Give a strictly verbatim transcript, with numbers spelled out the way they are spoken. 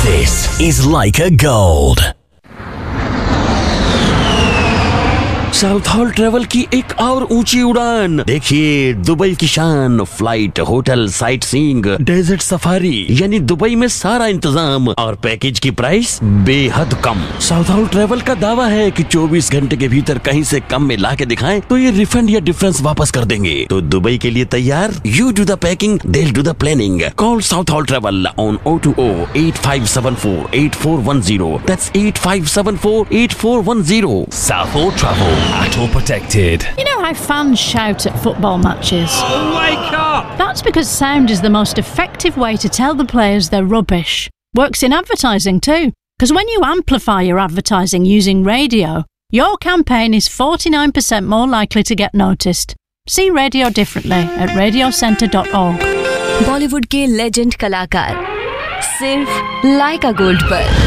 This is Leica Gold. South hall travel की एक और ऊंची उड़ान देखिए, दुबई की शान, flight, hotel, sight seeing, desert safari, यानी दुबई में सारा इंतजाम और पैकेज की प्राइस बेहद कम। साउथ हॉल ट्रेवल का दावा है कि चौबीस घंटे के भीतर कहीं से कम में ला के दिखाएं तो ये रिफंड या डिफरेंस वापस कर देंगे। तो दुबई के लिए तैयार? You do the packing, they do the planning. Call south hall travel on O two O eight five seven four eight four one zero. That's eight five seven four eight four one zero. South Hall Travel. At all protected. You know how fans shout at football matches? Wake up! That's because sound is the most effective way to tell the players they're rubbish. Works in advertising too. Because when you amplify your advertising using radio, your campaign is forty-nine percent more likely to get noticed. See radio differently at radio centre dot org. Bollywood के legend कलाकार सिर्फ लाइका gold पर।